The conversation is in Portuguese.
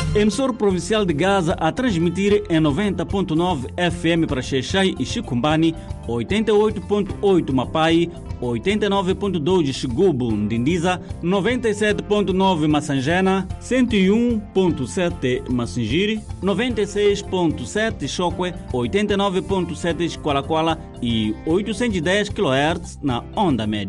Emissor provincial de Gaza a transmitir em 90.9 FM para Xexai e Chicumbani, 88.8 Mapai, 89.2 de Xigubu, Ndindiza, 97.9 Massangena, 101.7 Massingiri, 96.7 Chokwe, 89.7 Kwalakwala e 810 kHz na onda média.